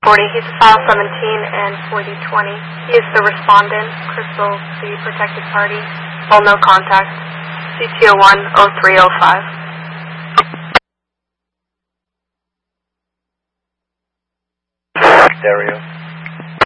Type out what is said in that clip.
40. He's file 17 and 4020. He is the respondent, Crystal, the protected party. All no contact. CTO 10305. Stereo.